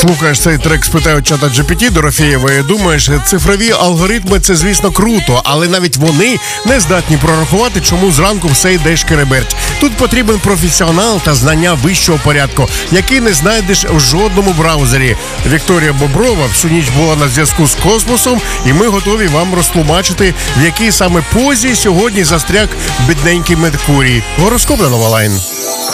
Слухаєш цей трек «Спитай у чата GPT» Дорофєєвої, думаєш, цифрові алгоритми – це, звісно, круто, але навіть вони не здатні прорахувати, чому зранку все йде шкереберть. Тут потрібен професіонал та знання вищого порядку, який не знайдеш в жодному браузері. Вікторія Боброва всю ніч була на зв'язку з космосом, і ми готові вам розтлумачити, в якій саме позі сьогодні застряг бідненький Меркурій. Гороскоп на Нова Лайн.